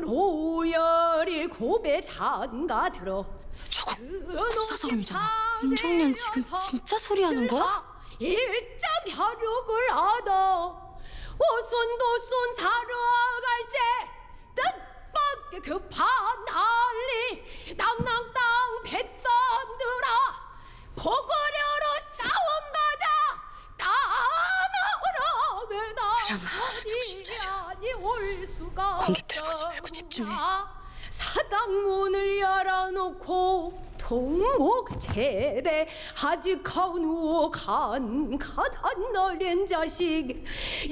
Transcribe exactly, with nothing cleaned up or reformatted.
로열이 고배 잔가 들어. 저거 불사설음이잖아. 윤정년 지금 진짜 소리하는 거야? 일점 혈육을 얻어 오손도손 사러 갈제 뜻밖의 급한 난리 낭낭땅 백성들아 보고려로 싸움 가자 따나오라 그럼 정신 차려. 아니 올 수가 관객 들어가지 말고 집중해. 사당문을 열어놓고 통곡 제대 하직하오누 간간한 어린 자식